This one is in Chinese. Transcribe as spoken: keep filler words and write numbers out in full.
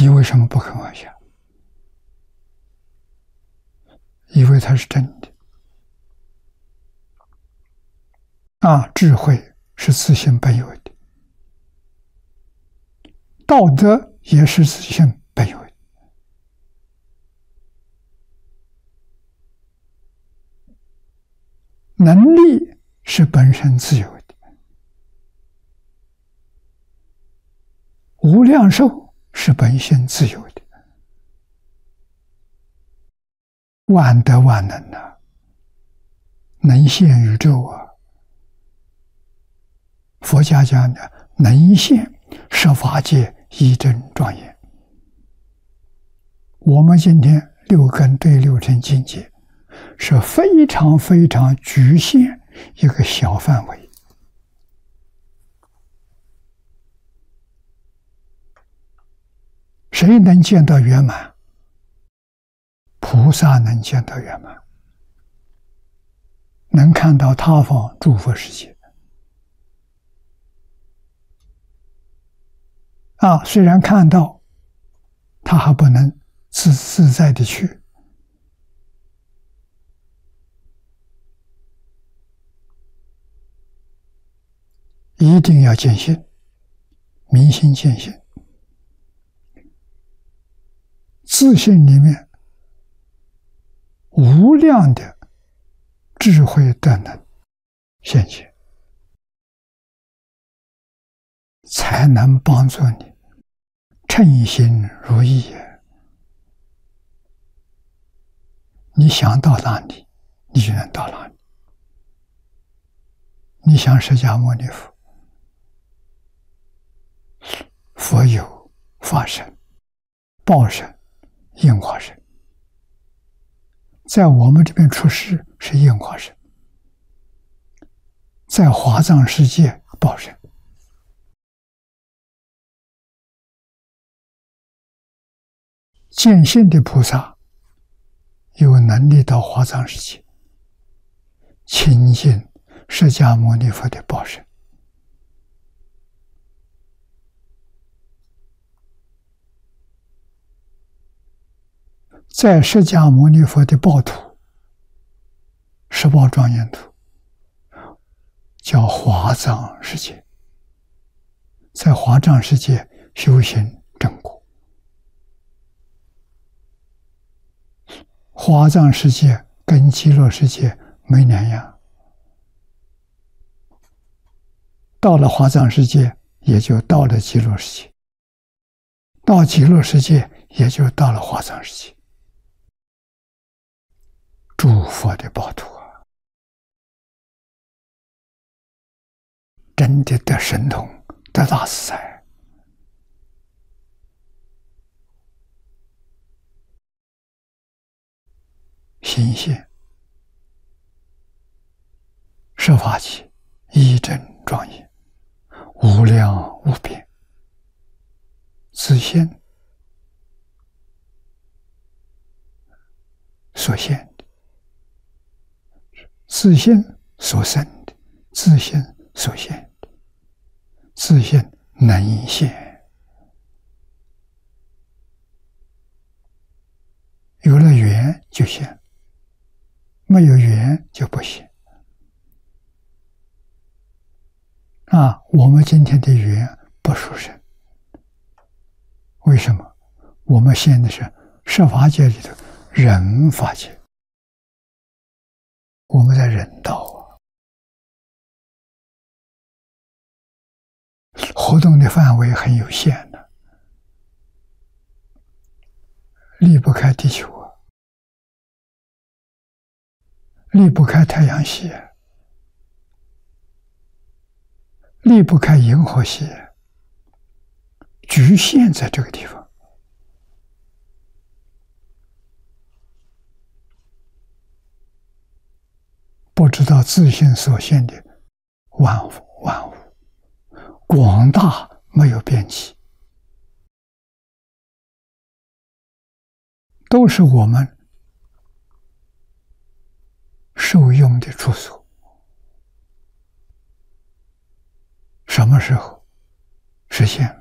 你为什么不肯放下？以为它是真的啊！智慧是自性本有的，道德也是自性本有的。能力是本身自由的，无量寿是本性自由的，万德万能啊，能现宇宙啊！佛家讲的能现十法界一真庄严。我们今天六根对六尘境界是非常非常局限一个小范围。谁能见到圆满？菩萨能见到圆满，能看到他方诸佛世界。啊，虽然看到，他还不能自自在的去。一定要见性，明心见性，自性里面无量的智慧德能现前，才能帮助你称心如意。你想到哪里，你就能到哪里。你想释迦牟尼佛，佛有法身、报身、应化身，在我们这边出世是应化身，在华藏世界报身。见性的菩萨有能力到华藏世界亲近释迦牟尼佛的报身。在释迦牟尼佛的报土，十报庄严土，叫华藏世界，在华藏世界修行正果。华藏世界跟极乐世界没两样，到了华藏世界也就到了极乐世界，到极乐世界也就到了华藏世界。诸佛的报土啊，真的得神通，得大自在。心现十法界一真庄严，无量无边，自现所现的，自现所生的，自现所现的，自现能现。有了缘就现，没有缘就不现。啊，我们今天的缘不殊胜，为什么？我们现的是十法界里头人法界，我们在人道啊，活动的范围很有限的，离不开地球啊，离不开太阳系啊，离不开银河系，局限在这个地方。不知道自性所现的万物万物广大，没有边际，都是我们受用的处所。什么时候实现？